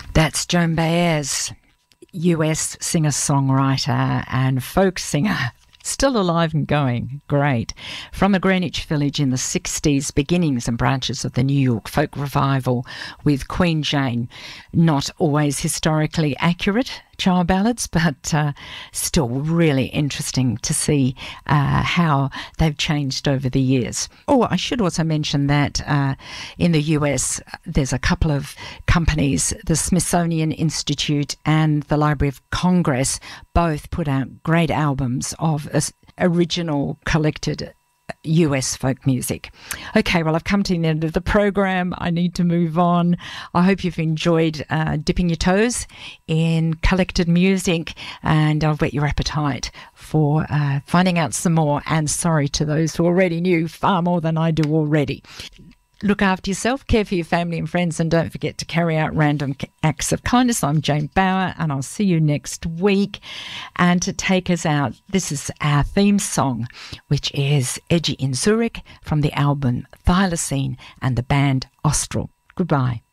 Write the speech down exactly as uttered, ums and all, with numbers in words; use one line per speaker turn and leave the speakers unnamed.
That's Joan Baez, U S singer-songwriter and folk singer. Still alive and going. Great. From a Greenwich village in the sixties, beginnings and branches of the New York folk revival with Queen Jane. Not always historically accurate child ballads, but uh, still really interesting to see uh, how they've changed over the years. Oh, I should also mention that uh, in the U S, there's a couple of companies, the Smithsonian Institute and the Library of Congress, both put out great albums of uh, original collected U S folk music. Okay, well, I've come to the end of the program. I need to move on. I hope you've enjoyed uh, dipping your toes in collected music, and I'll whet your appetite for uh, finding out some more. And sorry to those who already knew far more than I do already. Look after yourself, care for your family and friends, and don't forget to carry out random acts of kindness. I'm Jane Bauer, and I'll see you next week. And to take us out, this is our theme song, which is Edgy in Zurich from the album Thylacine and the band Austral. Goodbye.